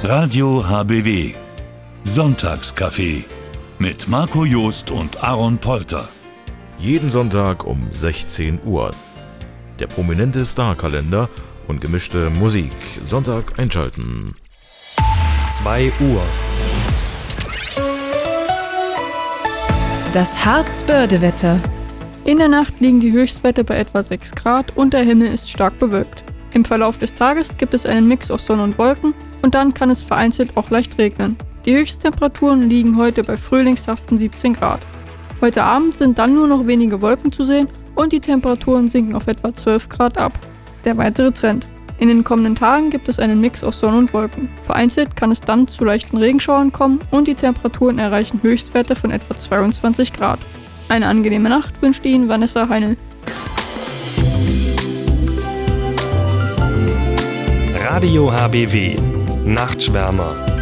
Radio HBW. Sonntagskaffee mit Marco Joost und Aaron Polter. Jeden Sonntag um 16 Uhr. Der prominente Star-Kalender und gemischte Musik. Sonntag einschalten. 2 Uhr. Das Harzbörde-Wetter. In der Nacht liegen die Höchstwerte bei etwa 6 Grad und der Himmel ist stark bewölkt. Im Verlauf des Tages gibt es einen Mix aus Sonne und Wolken und dann kann es vereinzelt auch leicht regnen. Die Höchsttemperaturen liegen heute bei frühlingshaften 17 Grad. Heute Abend sind dann nur noch wenige Wolken zu sehen und die Temperaturen sinken auf etwa 12 Grad ab. Der weitere Trend. In den kommenden Tagen gibt es einen Mix aus Sonne und Wolken. Vereinzelt kann es dann zu leichten Regenschauern kommen und die Temperaturen erreichen Höchstwerte von etwa 22 Grad. Eine angenehme Nacht wünscht Ihnen Vanessa Heinl. Radio HBW. Nachtschwärmer.